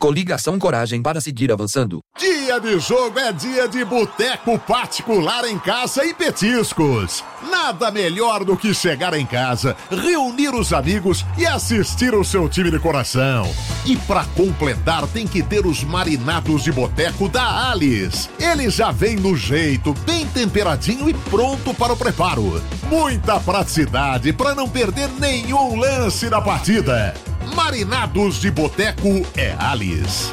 Coligação Coragem para seguir avançando. Dia de jogo é dia de boteco particular em casa e petiscos. Nada melhor do que chegar em casa, reunir os amigos e assistir o seu time de coração. E pra completar tem que ter os marinados de boteco da Alice. Ele já vem no jeito, bem temperadinho e pronto para o preparo. Muita praticidade para não perder nenhum lance da partida. Marinados de boteco é Alice.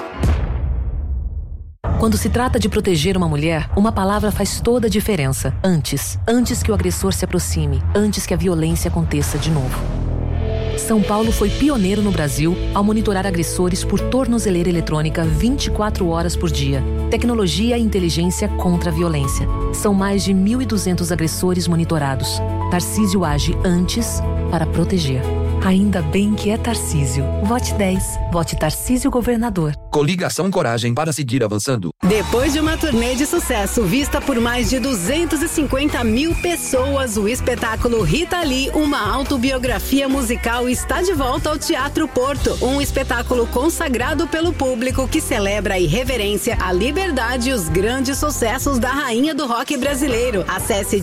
Quando se trata de proteger uma mulher, uma palavra faz toda a diferença. Antes. Antes que o agressor se aproxime. Antes que a violência aconteça de novo. São Paulo foi pioneiro no Brasil ao monitorar agressores por tornozeleira eletrônica 24 horas por dia. Tecnologia e inteligência contra a violência. São mais de 1.200 agressores monitorados. Tarcísio age antes para proteger. Ainda bem que é Tarcísio. Vote 10. Vote Tarcísio Governador. Coligação Coragem para seguir avançando. Depois de uma turnê de sucesso vista por mais de 250 mil pessoas, o espetáculo Rita Lee, uma autobiografia musical, está de volta ao Teatro Porto. Um espetáculo consagrado pelo público que celebra a irreverência, a liberdade e os grandes sucessos da rainha do rock brasileiro. Acesse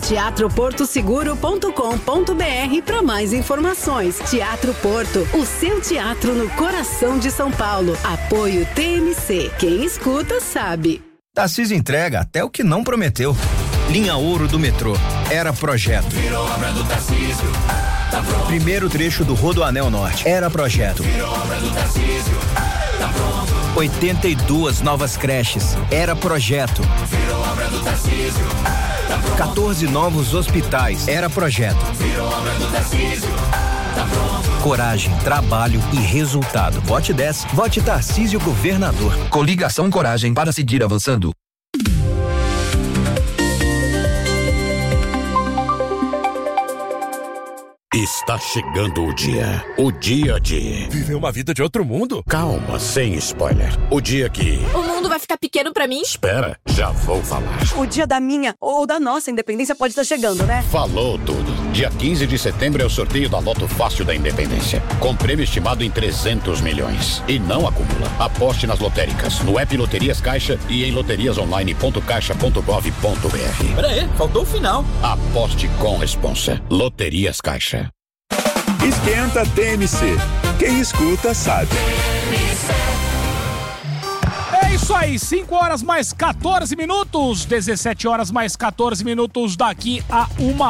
teatroportoseguro.com.br para mais informações. Teatro Porto, o seu teatro no coração de São Paulo. Apoio TMC. Quem escuta sabe. Tarcísio entrega até o que não prometeu. Linha Ouro do metrô. Era projeto. Virou obra do Tarcísio. Tá pronto. Primeiro trecho do Rodoanel Norte. Era projeto. Virou obra do Tarcísio. Tá pronto. 82 novas creches. Era projeto. Virou obra do Tarcísio. Tá pronto. 14 novos hospitais. Era projeto. Virou obra do Tarcísio. Tá pronto. Coragem, trabalho e resultado. Vote 10. Vote Tarcísio Governador. Coligação Coragem para seguir avançando. Está chegando o dia de... Viver uma vida de outro mundo? Calma, sem spoiler. O dia que... O mundo vai ficar pequeno pra mim? Espera, já vou falar. O dia da minha ou da nossa independência pode estar chegando, né? Falou tudo. Dia 15 de setembro é o sorteio da Loto Fácil da Independência, com prêmio estimado em 300 milhões. E não acumula. Aposte nas lotéricas, no app Loterias Caixa e em loteriasonline.caixa.gov.br. Peraí, faltou o final. Aposte com responsa. Loterias Caixa. Esquenta TMC. Quem escuta sabe. É isso aí, 5 horas mais 14 minutos, 17 horas mais 14 minutos, daqui a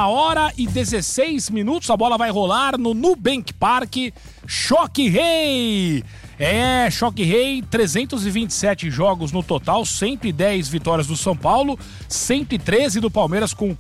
1h16. A bola vai rolar no Nubank Park, Choque Rei. Choque Rei, 327 jogos no total, 110 vitórias do São Paulo, 113 do Palmeiras com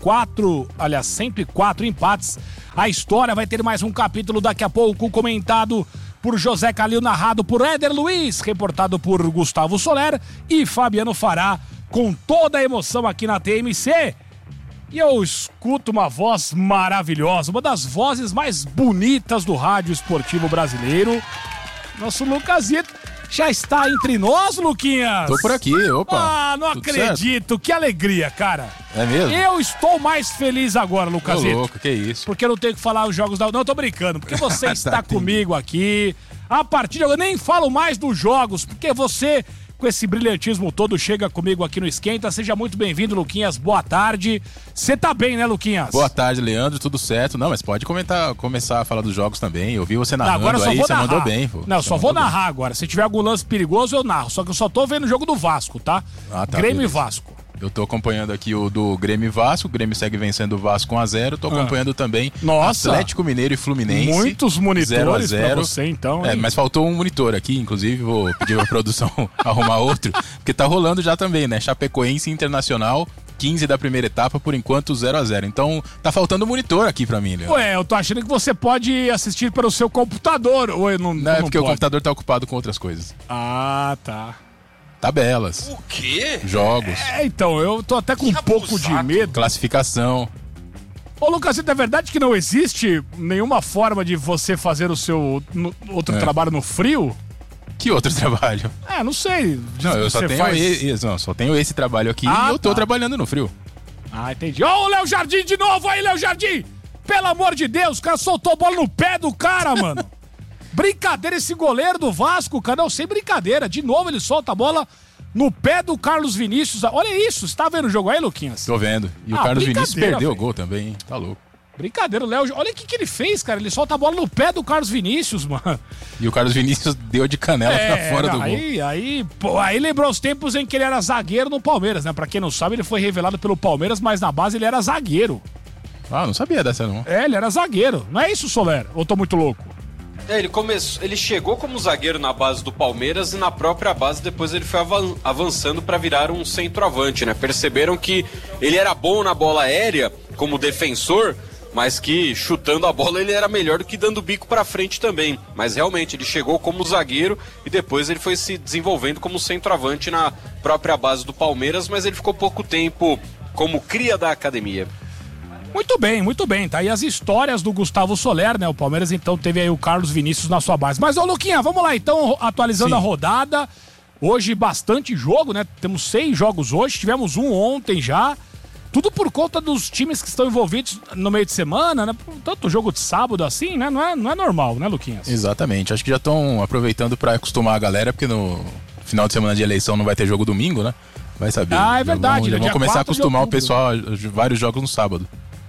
104 empates. A história vai ter mais um capítulo daqui a pouco, comentado por José Calil, narrado por Éder Luiz, reportado por Gustavo Soler e Fabiano Fará, com toda a emoção aqui na TMC. E eu escuto uma voz maravilhosa, uma das vozes mais bonitas do rádio esportivo brasileiro. Nosso Lucasito já está entre nós, Luquinhas. Tô por aqui, opa. Ah, não acredito, certo? Que alegria, cara. É mesmo? Eu estou mais feliz agora, Lucasito. Tô louco, que isso. Porque eu não tenho que falar os jogos da... Não, eu tô brincando, porque você está comigo aqui. A partir de agora, eu nem falo mais dos jogos, porque você, com esse brilhantismo todo, chega comigo aqui no Esquenta. Seja muito bem-vindo, Luquinhas. Boa tarde. Você tá bem, né, Luquinhas? Boa tarde, Leandro. Tudo certo. Não, mas pode começar a falar dos jogos também. Eu vi você narrando agora aí, você mandou bem. Pô. Não, só vou narrar agora. Se tiver algum lance perigoso, eu narro. Só que eu só tô vendo o jogo do Vasco, tá? Ah, tá, Grêmio beleza. e Vasco. Eu tô acompanhando aqui o do Grêmio e Vasco. O Grêmio segue vencendo o Vasco 1-0. Tô acompanhando também Atlético Mineiro e Fluminense. Muitos monitores 0-0. pra você, então. Mas faltou um monitor aqui, inclusive vou pedir pra produção arrumar outro. Porque tá rolando já também, né? Chapecoense Internacional, 15 da primeira etapa, por enquanto 0-0. Então tá faltando um monitor aqui pra mim, Leandro. Ué, eu tô achando que você pode assistir pelo seu computador. Ou não é porque o computador tá ocupado com outras coisas. Ah, tá. Tabelas. O quê? Jogos. Então, eu tô até com um pouco de medo. Classificação. Ô, Lucas, é verdade que não existe nenhuma forma de você fazer o seu outro trabalho no frio? Que outro trabalho? Não sei. Não, eu só tenho esse trabalho aqui e eu tô trabalhando no frio. Ah, entendi. Ô, o Léo Jardim de novo aí, Léo Jardim! Pelo amor de Deus, o cara soltou a bola no pé do cara, mano. Brincadeira esse goleiro do Vasco, cara, não, sem brincadeira. De novo ele solta a bola no pé do Carlos Vinícius. Olha isso, você tá vendo o jogo aí, Luquinhas? Tô vendo. E o Carlos Vinícius perdeu o gol também, hein? Tá louco. Brincadeira, o Léo. Olha o que ele fez, cara. Ele solta a bola no pé do Carlos Vinícius, mano. E o Carlos Vinícius deu de canela pra fora do gol. Aí lembrou os tempos em que ele era zagueiro no Palmeiras, né? Pra quem não sabe, ele foi revelado pelo Palmeiras, mas na base ele era zagueiro. Ah, não sabia dessa não. Ele era zagueiro. Não é isso, Soler? Ou tô muito louco? Ele chegou como zagueiro na base do Palmeiras e na própria base depois ele foi avançando para virar um centroavante, né? Perceberam que ele era bom na bola aérea como defensor, mas que chutando a bola ele era melhor do que dando bico para frente também. Mas realmente ele chegou como zagueiro e depois ele foi se desenvolvendo como centroavante na própria base do Palmeiras, mas ele ficou pouco tempo como cria da academia. Muito bem, tá aí as histórias do Gustavo Soler, né? O Palmeiras então teve aí o Carlos Vinícius na sua base. Mas, ô Luquinha, vamos lá então, atualizando a rodada. Hoje bastante jogo, né? Temos 6 jogos hoje, tivemos um ontem já. Tudo por conta dos times que estão envolvidos no meio de semana, né? Tanto jogo de sábado assim, né? Não é normal, né, Luquinhas? Exatamente, acho que já estão aproveitando para acostumar a galera, porque no final de semana de eleição não vai ter jogo domingo, né? Vai saber. Ah, é verdade. Já vão começar a acostumar o pessoal a vários jogos no sábado.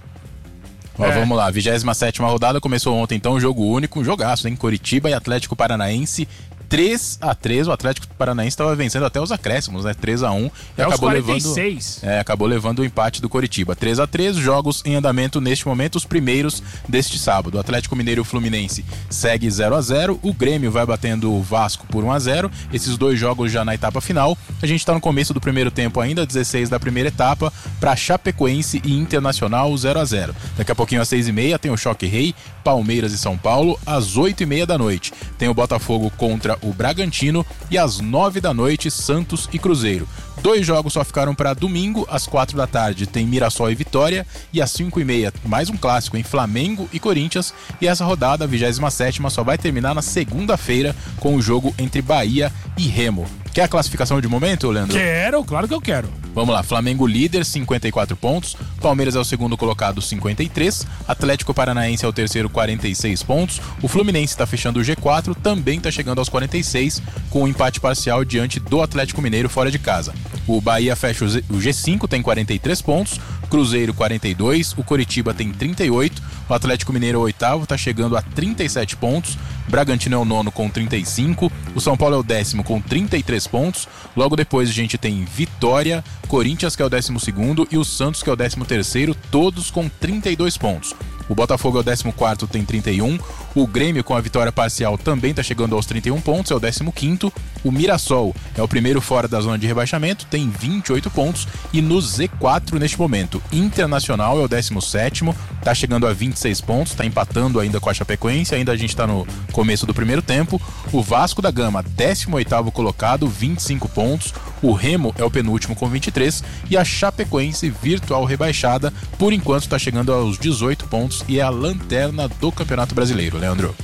Ó, vamos lá, 27ª rodada, começou ontem então, jogo único, um jogaço, hein? Coritiba e Atlético Paranaense, 3-3, o Atlético Paranaense estava vencendo até os acréscimos, né? 3-1 e acabou 46. acabou levando o empate do Coritiba. 3-3, jogos em andamento neste momento, os primeiros deste sábado. O Atlético Mineiro e o Fluminense segue 0-0, o Grêmio vai batendo o Vasco por 1-0, esses 2 jogos já na etapa final. A gente está no começo do primeiro tempo ainda, 16 da primeira etapa, para Chapecoense e Internacional 0-0. Daqui a pouquinho às 6h30 tem o Choque Rei, Palmeiras e São Paulo, às 8h30 da noite. Tem o Botafogo contra o Bragantino e às 9 da noite Santos e Cruzeiro. 2 jogos só ficaram para domingo, às 4 da tarde tem Mirassol e Vitória e às 5h30 mais um clássico em Flamengo e Corinthians, e essa rodada, a 27ª, só vai terminar na segunda-feira com o jogo entre Bahia e Remo. Quer a classificação de momento, Leandro? Quero, claro que eu quero. Vamos lá, Flamengo líder, 54 pontos, Palmeiras é o segundo colocado, 53, Atlético Paranaense é o terceiro, 46 pontos, o Fluminense está fechando o G4, também está chegando aos 46, com um empate parcial diante do Atlético Mineiro fora de casa. O Bahia fecha o G5, tem 43 pontos, Cruzeiro 42, o Coritiba tem 38, o Atlético Mineiro é o oitavo, está chegando a 37 pontos, Bragantino é o nono com 35, o São Paulo é o 10º com 33 pontos, logo depois a gente tem Vitória, Corinthians que é o 12º e o Santos que é o 13º, todos com 32 pontos. O Botafogo é o 14º, tem 31. O Grêmio, com a vitória parcial, também está chegando aos 31 pontos, é o 15º. O Mirassol é o primeiro fora da zona de rebaixamento, tem 28 pontos. E no Z4, neste momento, Internacional é o 17º, está chegando a 26 pontos, está empatando ainda com a Chapecoense, ainda a gente está no começo do primeiro tempo. O Vasco da Gama, 18º colocado, 25 pontos. O Remo é o penúltimo com 23. E a Chapecoense, virtual rebaixada, por enquanto está chegando aos 18 pontos e é a lanterna do Campeonato Brasileiro, Leandro.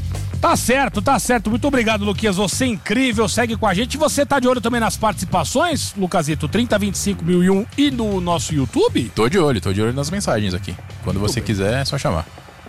Tá certo. Muito obrigado, Luquinhas. Você é incrível, segue com a gente. Você tá de olho também nas participações, Lucasito, 3025.001 e no nosso YouTube? Tô de olho nas mensagens aqui. Quando você quiser, é só chamar.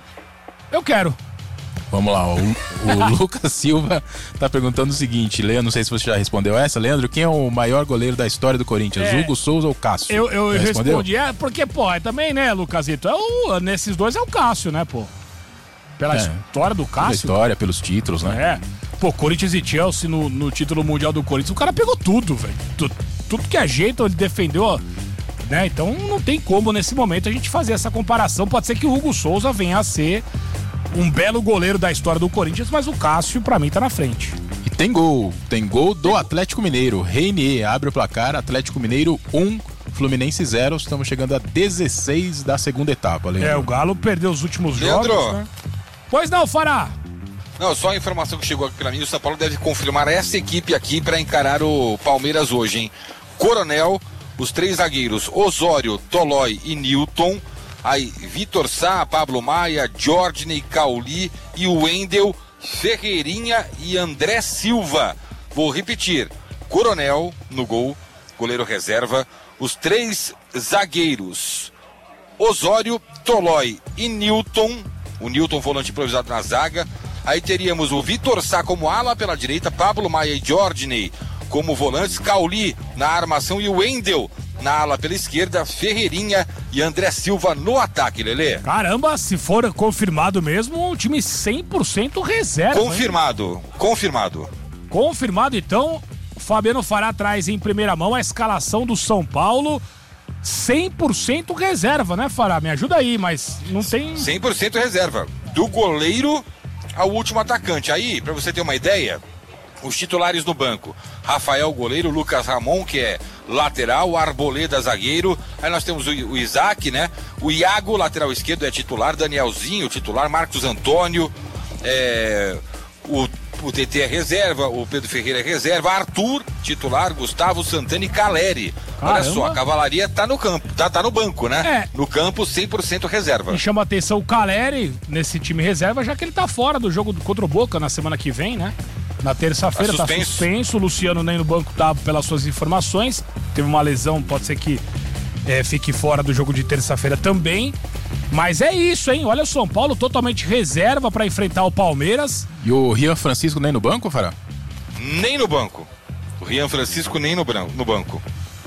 Eu quero. Vamos lá, o Lucas Silva tá perguntando o seguinte, Leandro, não sei se você já respondeu essa, Leandro, quem é o maior goleiro da história do Corinthians, Hugo Souza ou Cássio? Eu respondi, porque, pô, também, né, Lucasito, nesses dois é o Cássio, né, pô? Pela história do Cássio. Pela história, pelos títulos, né? Pô, Corinthians e Chelsea no título mundial do Corinthians, o cara pegou tudo, velho, tudo que é jeito, ele defendeu, né, então não tem como nesse momento a gente fazer essa comparação, pode ser que o Hugo Souza venha a ser um belo goleiro da história do Corinthians, mas o Cássio, pra mim, tá na frente. E tem gol do Atlético Mineiro. Reinier abre o placar, Atlético Mineiro 1, Fluminense 0. Estamos chegando a 16 da segunda etapa, Leandro. O Galo perdeu os últimos jogos, né? Pois não, Fará? Não, só a informação que chegou aqui pra mim, o São Paulo deve confirmar essa equipe aqui pra encarar o Palmeiras hoje, hein? Coronel, os 3 zagueiros, Osório, Tolói e Newton. Aí, Vitor Sá, Pablo Maia, Jorginho, Cauli e o Wendel, Ferreirinha e André Silva. Vou repetir, Coronel no gol, goleiro reserva, os 3 zagueiros, Osório, Tolói e Newton, o Newton volante improvisado na zaga, Aí teríamos o Vitor Sá como ala pela direita, Pablo Maia e Jorginho como volantes, Cauli na armação e o Wendel na ala pela esquerda, Ferreirinha e André Silva no ataque, Lelê. Caramba, se for confirmado mesmo, um time 100% reserva. Confirmado, então, o Fabiano Fará traz em primeira mão a escalação do São Paulo, 100% reserva, né, Fará? Me ajuda aí, mas não tem... 100% reserva, do goleiro ao último atacante. Aí, pra você ter uma ideia, os titulares no banco: Rafael, goleiro, Lucas Ramon, que é lateral, Arboleda, zagueiro. Aí nós temos o Isaac, né? O Iago, lateral esquerdo, é titular, Danielzinho, titular, Marcos Antônio, o TT é reserva, o Pedro Ferreira é reserva, Arthur, titular, Gustavo, Santana e Caleri. Caramba. Olha só, a cavalaria tá no campo, tá no banco, né? No campo, 100% reserva. E chama a atenção o Caleri nesse time reserva, já que ele tá fora do jogo contra o Boca na semana que vem, né? Na terça-feira tá suspenso. O Luciano nem no banco tá, pelas suas informações. Teve uma lesão, pode ser que fique fora do jogo de terça-feira também. Mas é isso, hein? Olha o São Paulo totalmente reserva para enfrentar o Palmeiras. E o Rian Francisco nem no banco, Fará? Nem no banco. O Rian Francisco nem no banco.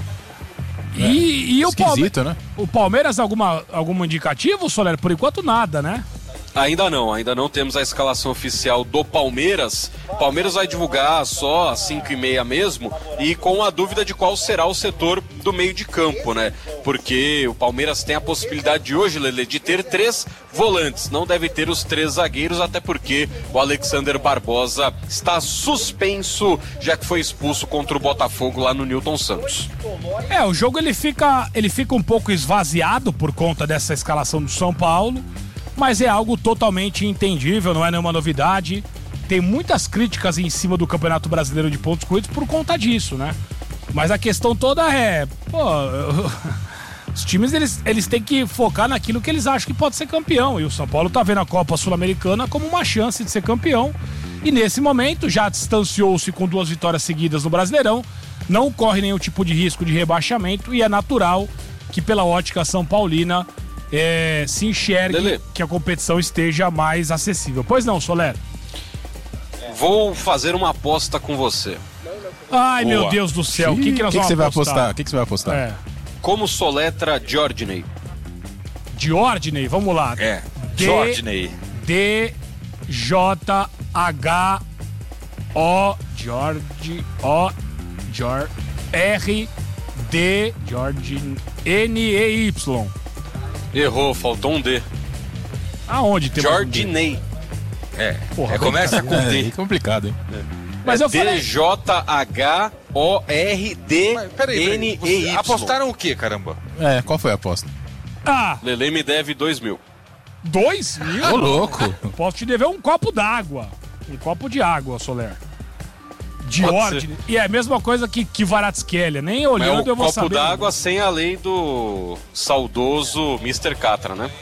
E esquisito, né? O Palmeiras, algum indicativo, Soler? Por enquanto nada, né? Ainda não temos a escalação oficial do Palmeiras. O Palmeiras vai divulgar só às 5h30 mesmo, e com a dúvida de qual será o setor do meio de campo, né? Porque o Palmeiras tem a possibilidade de hoje, Lelê, de ter 3 volantes. Não deve ter os 3 zagueiros, até porque o Alexander Barbosa está suspenso, já que foi expulso contra o Botafogo lá no Newton Santos. O jogo ele fica um pouco esvaziado por conta dessa escalação do São Paulo. Mas é algo totalmente entendível, não é nenhuma novidade. Tem muitas críticas em cima do Campeonato Brasileiro de pontos corridos por conta disso, né? Mas a questão toda é... os times, eles têm que focar naquilo que eles acham que pode ser campeão. E o São Paulo tá vendo a Copa Sul-Americana como uma chance de ser campeão. E nesse momento já distanciou-se com 2 vitórias seguidas no Brasileirão. Não corre nenhum tipo de risco de rebaixamento. E é natural que pela ótica São Paulina... se enxergue, Lelê, que a competição esteja mais acessível. Pois não, Soler? Vou fazer uma aposta com você. Ai, meu Deus do céu. O que nós vamos apostar? O que você vai apostar? Como soletra Jorginho? Jorginho, vamos lá. Jorginho. D-J-H-O R-D N-E-Y. Errou, faltou um D. Aonde tem Jorginho? Começa com D. É complicado, hein? Mas eu falei... D-J-H-O-R-D-N-E-Y. Apostaram o quê, caramba? Qual foi a aposta? Lelê me deve 2.000. 2.000? Ô, louco. Posso te dever um copo d'água. Um copo de água, Soler. Jorginho. E é a mesma coisa que Kvaratskhelia. Nem olhando eu vou saber. Copo d'água sem a lei do saudoso Mr. Catra, né?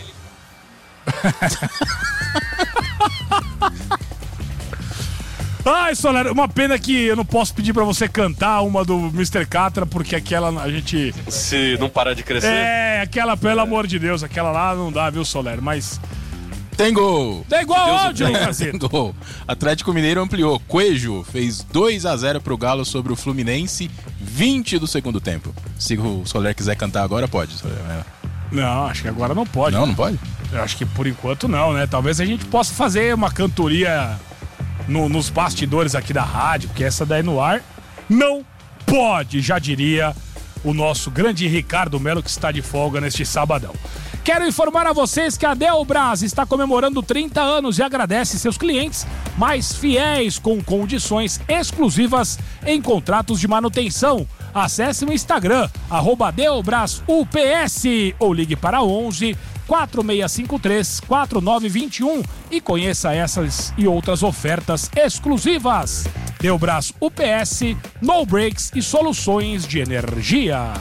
Ai, Soler, uma pena que eu não posso pedir pra você cantar uma do Mr. Catra, porque aquela a gente... Se não parar de crescer? Aquela, pelo amor de Deus, aquela lá não dá, viu, Soler? Mas... Tem gol! Tem gol onde, Tem gol. Atlético Mineiro ampliou. Coelho fez 2-0 pro Galo sobre o Fluminense, 20 do segundo tempo. Se o Soler quiser cantar agora, pode. Não, acho que agora não pode. Não pode? Eu acho que por enquanto não, né? Talvez a gente possa fazer uma cantoria nos bastidores aqui da rádio, porque essa daí no ar não pode, já diria o nosso grande Ricardo Melo, que está de folga neste sabadão. Quero informar a vocês que a Delbras está comemorando 30 anos e agradece seus clientes mais fiéis com condições exclusivas em contratos de manutenção. Acesse o Instagram, @DelbrasUPS, ou ligue para 11 4653 4921 e conheça essas e outras ofertas exclusivas. Delbras UPS, no breaks e soluções de energia.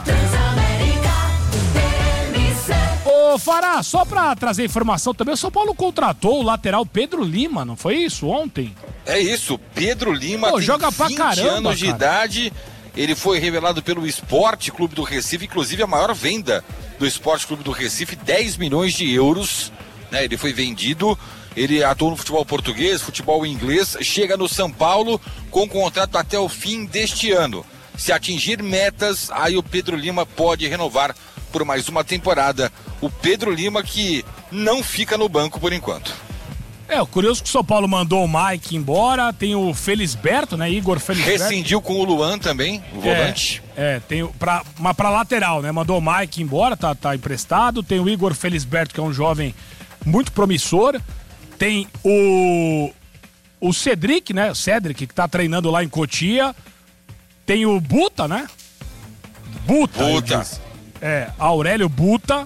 Ô Fará, só pra trazer informação também, o São Paulo contratou o lateral Pedro Lima, não foi isso ontem? É isso, Pedro Lima tem joga 20 pra caramba, anos de idade, ele foi revelado pelo Sport Clube do Recife, inclusive a maior venda do Sport Clube do Recife, 10 milhões de euros, né? Ele foi vendido Ele atuou no futebol português, futebol inglês, chega no São Paulo com contrato até o fim deste ano. Se atingir metas, aí o Pedro Lima pode renovar por mais uma temporada. O Pedro Lima que não fica no banco por enquanto. O curioso que o São Paulo mandou o Mike embora, tem o Felisberto, né, Igor Felisberto. Rescindiu com o Luan também, o volante. Tem mas pra lateral, né, mandou o Mike embora, tá emprestado, tem o Igor Felisberto, que é um jovem muito promissor, tem o Cedric, né, Cedric, que tá treinando lá em Cotia, tem o Buta, né, Buta. Aurélio Buta.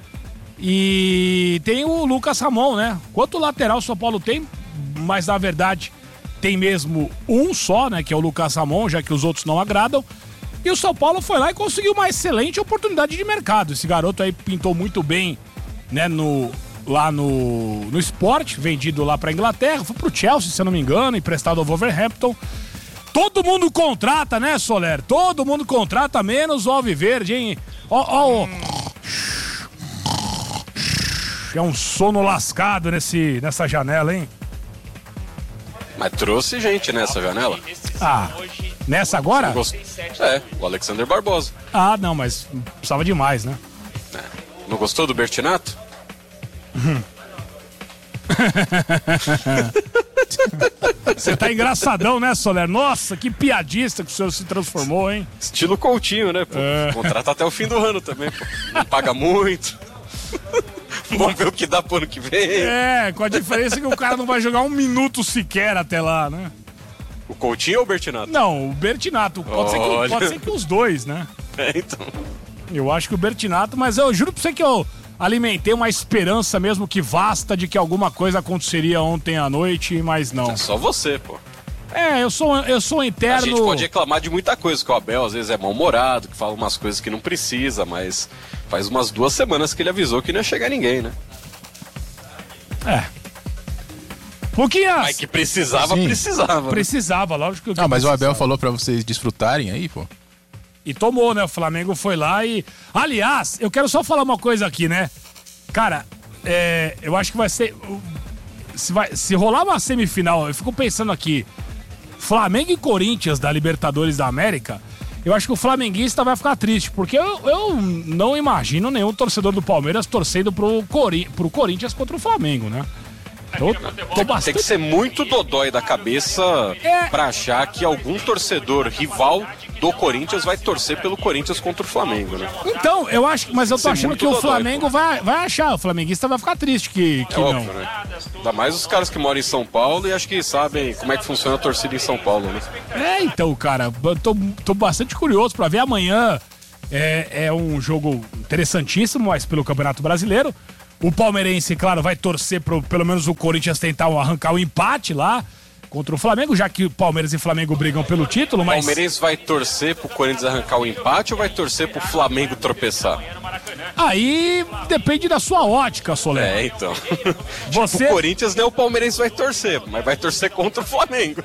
E tem o Lucas Ramon, né? Quanto lateral o São Paulo tem, mas na verdade tem mesmo um só, né? Que é o Lucas Ramon, já que os outros não agradam. E o São Paulo foi lá e conseguiu uma excelente oportunidade de mercado. Esse garoto aí pintou muito bem, né? Lá no Sport, vendido lá pra Inglaterra. Foi pro Chelsea, se eu não me engano, emprestado ao Wolverhampton. Todo mundo contrata, né, Soler? Todo mundo contrata, menos o Alviverde, hein? É um sono lascado nessa janela, hein? Mas trouxe gente nessa janela. Nessa agora? O Alexander Barbosa. Não, mas precisava demais, né? Não gostou do Bertinato? Você tá engraçadão, né, Soler? Nossa, que piadista que o senhor se transformou, hein? Estilo Coutinho, né, pô? Contrata até o fim do ano também, pô. Não paga muito. Vamos ver o que dá pro ano que vem. Com a diferença que o cara não vai jogar um minuto sequer até lá, né? O Coutinho ou o Bertinato? Não, o Bertinato. Pode ser que os dois, né? Então. Eu acho que o Bertinato, mas eu juro pra você que eu alimentei uma esperança mesmo que vasta de que alguma coisa aconteceria ontem à noite, mas não. É só você, pô. Eu sou um interno... A gente pode reclamar de muita coisa, que o Abel às vezes é mal-humorado, que fala umas coisas que não precisa, mas faz umas 2 semanas que ele avisou que não ia chegar ninguém, né? Luquinhas! Mas que precisava. Precisava, lógico que mas o Abel falou pra vocês desfrutarem aí, pô. E tomou, né? O Flamengo foi lá e... Aliás, eu quero só falar uma coisa aqui, né? Cara, eu acho que vai ser... Se rolar uma semifinal, eu fico pensando aqui... Flamengo e Corinthians da Libertadores da América, eu acho que o flamenguista vai ficar triste, porque eu não imagino nenhum torcedor do Palmeiras torcendo pro Corinthians contra o Flamengo, né? Tem que ser muito dodói da cabeça pra achar que algum torcedor rival do Corinthians vai torcer pelo Corinthians contra o Flamengo, né? Então, eu acho, mas eu tô achando que o Flamengo vai achar, o flamenguista vai ficar triste que não. Óbvio, né? Ainda mais os caras que moram em São Paulo e acho que sabem como é que funciona a torcida em São Paulo, né? Então, cara, tô bastante curioso pra ver amanhã. É um jogo interessantíssimo, mas pelo Campeonato Brasileiro. O palmeirense, claro, vai torcer pelo menos o Corinthians tentar arrancar o empate lá contra o Flamengo, já que o Palmeiras e Flamengo brigam pelo título, mas... O palmeirense vai torcer pro Corinthians arrancar o empate ou vai torcer pro Flamengo tropeçar? Aí depende da sua ótica, Soler. Então. Tipo, o Corinthians nem o palmeirense vai torcer, mas vai torcer contra o Flamengo.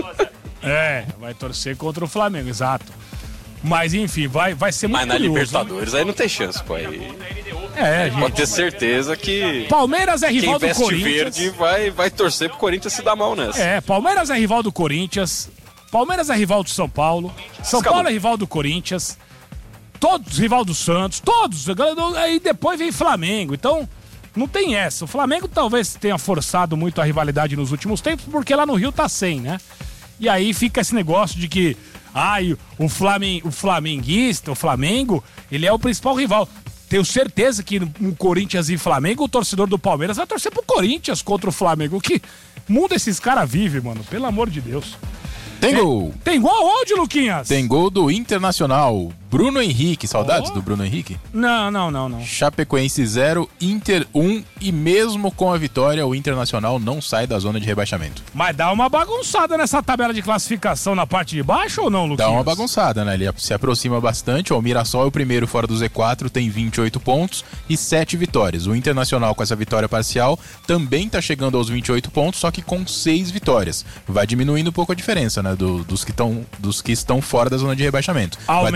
Vai torcer contra o Flamengo, exato. Mas enfim, vai ser muito curioso. Mas na Libertadores, hein? Aí não tem chance, pô. Aí... gente. Pode ter certeza que... Palmeiras é rival do Corinthians. Quem veste verde vai torcer pro Corinthians se dar mal nessa. Palmeiras é rival do Corinthians. Palmeiras é rival do São Paulo. São Paulo é rival do Corinthians. Todos rival do Santos. Todos. Aí depois vem Flamengo. Então, não tem essa. O Flamengo talvez tenha forçado muito a rivalidade nos últimos tempos, porque lá no Rio tá sem, né? E aí fica esse negócio de que... o flamenguista, o Flamengo, ele é o principal rival. Tenho certeza que no Corinthians e Flamengo, o torcedor do Palmeiras vai torcer pro Corinthians contra o Flamengo. Que mundo esses caras vivem, mano? Pelo amor de Deus. Tem gol. Tem gol aonde, Luquinhas? Tem gol do Internacional. Bruno Henrique. Saudades do Bruno Henrique? Não. Chapecoense 0, Inter 1. E mesmo com a vitória, o Internacional não sai da zona de rebaixamento. Mas dá uma bagunçada nessa tabela de classificação na parte de baixo ou não, Luquinhas? Dá uma bagunçada, né? Ele se aproxima bastante. O Mirassol é o primeiro fora do Z4, tem 28 pontos e 7 vitórias. O Internacional, com essa vitória parcial, também tá chegando aos 28 pontos, só que com 6 vitórias. Vai diminuindo um pouco a diferença, né? Dos que estão fora da zona de rebaixamento. Vai dando uma bagunçada.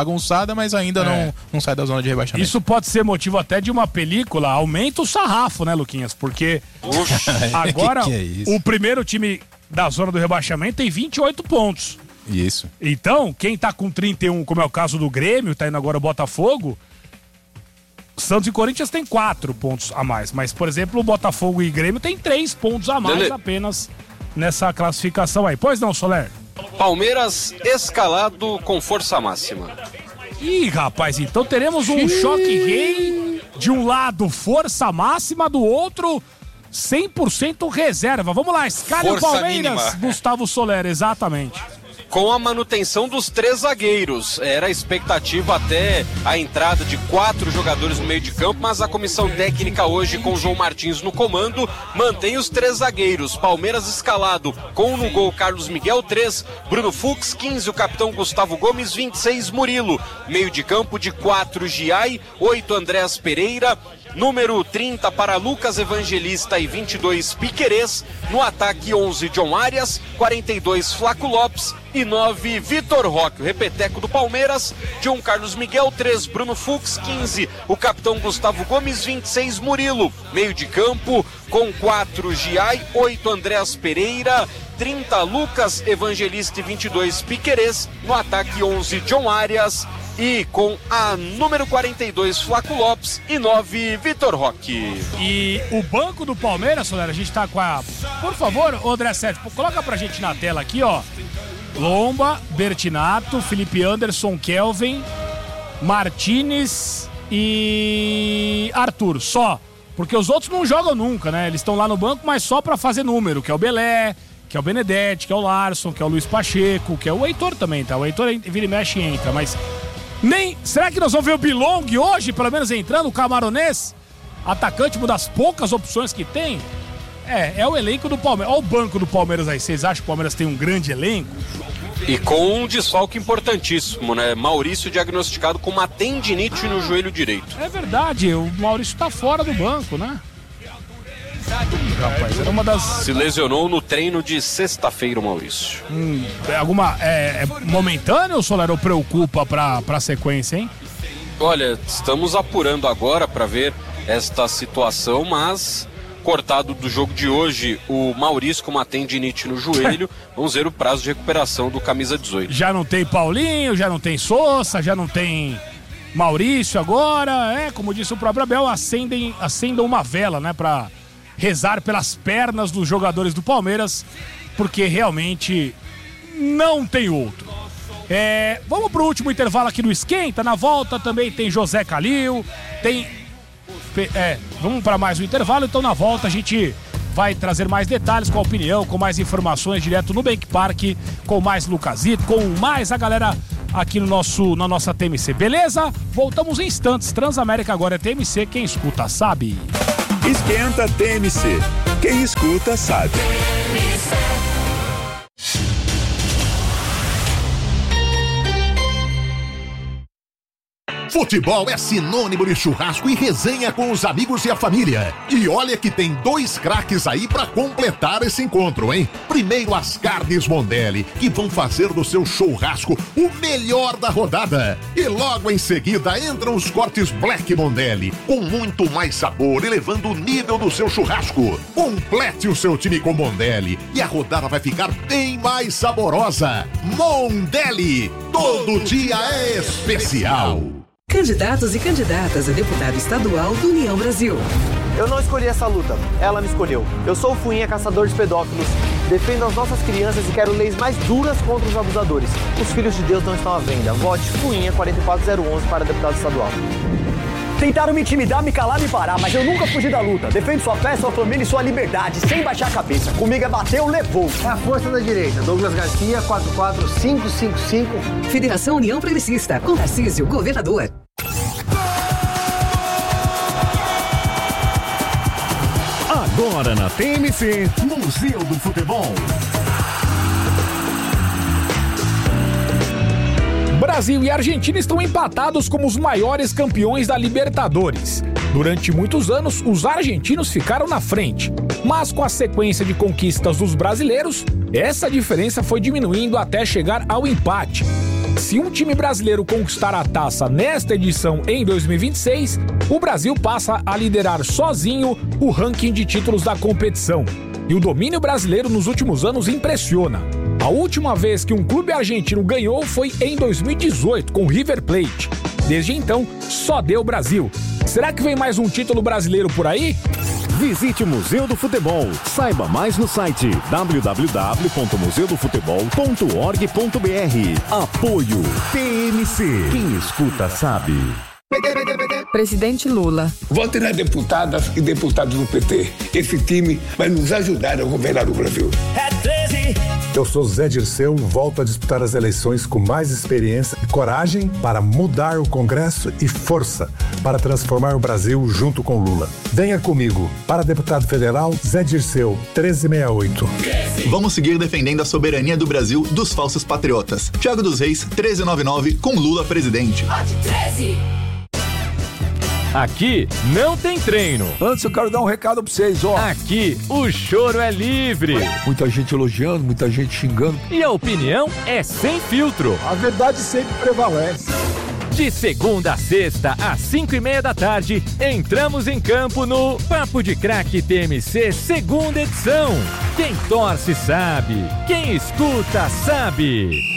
bagunçada, mas ainda não sai da zona de rebaixamento. Isso pode ser motivo até de uma película, aumenta o sarrafo, né, Luquinhas? Porque agora que é isso? O primeiro time da zona do rebaixamento tem 28 pontos. Isso. Então, quem tá com 31, como é o caso do Grêmio, tá indo agora o Botafogo, Santos e Corinthians tem 4 pontos a mais. Mas, por exemplo, o Botafogo e Grêmio tem 3 pontos a mais apenas nessa classificação aí. Pois não, Soler? Palmeiras escalado com força máxima. Ih, rapaz, então teremos um choque rei. De um lado, força máxima, do outro, 100% reserva. Vamos lá, escalhe o Palmeiras, mínima. Gustavo Soler, exatamente. Com a manutenção dos 3 zagueiros. Era a expectativa até a entrada de 4 jogadores no meio de campo, mas a comissão técnica hoje, com o João Martins no comando, mantém os 3 zagueiros. Palmeiras escalado com no gol Carlos Miguel, 3, Bruno Fux, 15, o capitão Gustavo Gomes, 26, Murilo. Meio de campo de 4, Giai, 8, Andréas Pereira, número 30 para Lucas Evangelista e 22 Piquerez. No ataque 11 John Arias, 42 Flaco Lopes e 9 Vitor Roque. O repeteco do Palmeiras, John Carlos Miguel, 3 Bruno Fux, 15 o capitão Gustavo Gomes, 26 Murilo. Meio de campo com 4 Giai, 8 Andréas Pereira, 30 Lucas Evangelista e 22 Piquerez. No ataque 11 John Arias e com a número 42, Flaco Lopes, e 9, Vitor Roque. E o banco do Palmeiras, Soler, a gente tá com a... Por favor, André Sérgio, coloca pra gente na tela aqui, ó. Lomba, Bertinato, Felipe Anderson, Kelvin, Martínez e Arthur, só. Porque os outros não jogam nunca, né? Eles estão lá no banco, mas só pra fazer número, que é o Belé, que é o Benedetti, que é o Larson, que é o Luiz Pacheco, que é o Heitor também, tá? O Heitor vira e mexe e entra, mas... Será que nós vamos ver o Bilong hoje, pelo menos entrando, o camaronês? Atacante, uma das poucas opções que tem. É o elenco do Palmeiras. Olha o banco do Palmeiras aí. Vocês acham que o Palmeiras tem um grande elenco? E com um desfalque importantíssimo, né? Maurício diagnosticado com uma tendinite no joelho direito. É verdade, o Maurício tá fora do banco, né? Rapaz, era uma das... Se lesionou no treino de sexta-feira, o Maurício. É momentâneo, Soler, ou preocupa pra sequência, hein? Olha, estamos apurando agora pra ver esta situação, mas cortado do jogo de hoje, o Maurício com uma tendinite no joelho. Vamos ver o prazo de recuperação do camisa 18. Já não tem Paulinho, já não tem Sousa, já não tem Maurício agora. Como disse o próprio Abel, acendam uma vela, né, pra rezar pelas pernas dos jogadores do Palmeiras, porque realmente não tem outro. Vamos pro último intervalo aqui no Esquenta. Na volta também tem José Calil, vamos para mais um intervalo. Então na volta a gente vai trazer mais detalhes, com a opinião, com mais informações direto no Bank Park, com mais Lucasito, com mais a galera aqui na nossa TMC, beleza? Voltamos em instantes. Transamérica agora é TMC, quem escuta sabe. Esquenta TMC. Quem escuta sabe. Futebol é sinônimo de churrasco e resenha com os amigos e a família. E olha que tem 2 craques aí pra completar esse encontro, hein? Primeiro, as carnes Mondelli, que vão fazer do seu churrasco o melhor da rodada. E logo em seguida entram os cortes Black Mondelli, com muito mais sabor, elevando o nível do seu churrasco. Complete o seu time com Mondelli e a rodada vai ficar bem mais saborosa. Mondelli, todo dia é especial. Candidatos e candidatas a deputado estadual do União Brasil. Eu não escolhi essa luta, ela me escolheu. Eu sou o Fuinha, caçador de pedófilos. Defendo as nossas crianças e quero leis mais duras contra os abusadores. Os filhos de Deus não estão à venda. Vote Fuinha 44011 para deputado estadual. Tentaram me intimidar, me calar, me parar, mas eu nunca fugi da luta. Defendo sua fé, sua família e sua liberdade, sem baixar a cabeça. Comigo é bateu, levou. É a força da direita. Douglas Garcia, 44555. Federação União Progressista, com Tarcísio, governador. Agora na TMC, Museu do Futebol. Brasil e Argentina estão empatados como os maiores campeões da Libertadores. Durante muitos anos, os argentinos ficaram na frente, mas com a sequência de conquistas dos brasileiros, essa diferença foi diminuindo até chegar ao empate. Se um time brasileiro conquistar a taça nesta edição em 2026, o Brasil passa a liderar sozinho o ranking de títulos da competição. E o domínio brasileiro nos últimos anos impressiona. A última vez que um clube argentino ganhou foi em 2018, com o River Plate. Desde então, só deu Brasil. Será que vem mais um título brasileiro por aí? Visite o Museu do Futebol. Saiba mais no site www.museudofutebol.org.br. Apoio TMC. Quem escuta sabe. Presidente Lula. Vote nas deputadas e deputados do PT. Esse time vai nos ajudar a governar o Brasil. É 13. Eu sou Zé Dirceu, volto a disputar as eleições com mais experiência e coragem para mudar o Congresso e força para transformar o Brasil junto com Lula. Venha comigo. Para deputado federal, Zé Dirceu, 1368. Vamos seguir defendendo a soberania do Brasil dos falsos patriotas. Thiago dos Reis, 1399, com Lula presidente. Vote 13. Aqui não tem treino. Antes eu quero dar um recado pra vocês, ó. Aqui o choro é livre. Muita gente elogiando, muita gente xingando. E a opinião é sem filtro. A verdade sempre prevalece. De segunda a sexta, às 5:30 da tarde, entramos em campo no Papo de Craque TMC, segunda edição. Quem torce sabe, quem escuta sabe.